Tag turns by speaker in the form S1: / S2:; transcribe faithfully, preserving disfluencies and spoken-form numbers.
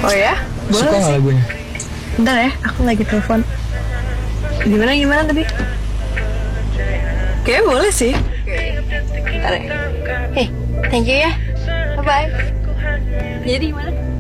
S1: Oh ya? Boleh
S2: Suka nggak
S1: sih.
S2: lagunya?
S1: Bentar ya, aku lagi telepon. Gimana gimana tadi? Kayaknya boleh sih. Bentar ya. Hey, thank you ya. Bye bye. Jadi gimana?